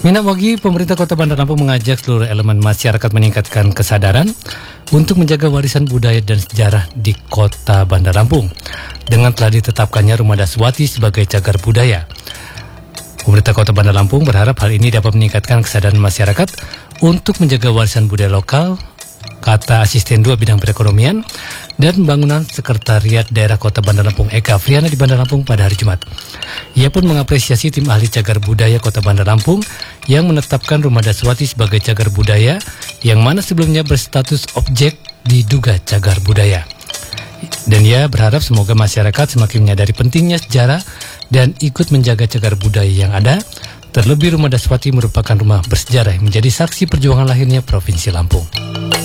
Minawagi, pemerintah Kota Bandar Lampung mengajak seluruh elemen masyarakat meningkatkan kesadaran untuk menjaga warisan budaya dan sejarah di Kota Bandar Lampung dengan telah ditetapkannya Rumah Daswati sebagai cagar budaya. Pemerintah Kota Bandar Lampung berharap hal ini dapat meningkatkan kesadaran masyarakat untuk menjaga warisan budaya lokal, kata Asisten 2 Bidang Perekonomian dan Pembangunan Sekretariat Daerah Kota Bandar Lampung Eka Afriana di Bandar Lampung pada hari Jumat. Ia pun mengapresiasi tim ahli cagar budaya Kota Bandar Lampung yang menetapkan Rumah Daswati sebagai cagar budaya yang mana sebelumnya berstatus objek diduga cagar budaya. Dan ia berharap semoga masyarakat semakin menyadari pentingnya sejarah dan ikut menjaga cagar budaya yang ada. Terlebih Rumah Daswati merupakan rumah bersejarah yang menjadi saksi perjuangan lahirnya Provinsi Lampung.